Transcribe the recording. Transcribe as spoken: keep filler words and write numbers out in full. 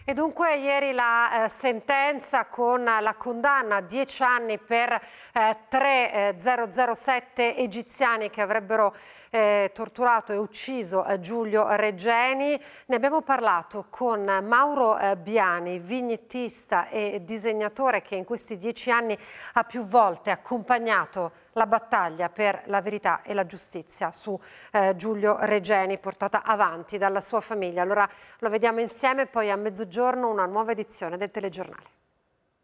E dunque ieri la eh, sentenza con la condanna a dieci anni per eh, tre eh, zero zero sette egiziani che avrebbero eh, torturato e ucciso eh, Giulio Regeni. Ne abbiamo parlato con Mauro eh, Biani, vignettista e disegnatore che in questi dieci anni ha più volte accompagnato la battaglia per la verità e la giustizia su eh, Giulio Regeni, portata avanti dalla sua famiglia. Allora lo vediamo insieme, poi a mezzogiorno una nuova edizione del telegiornale.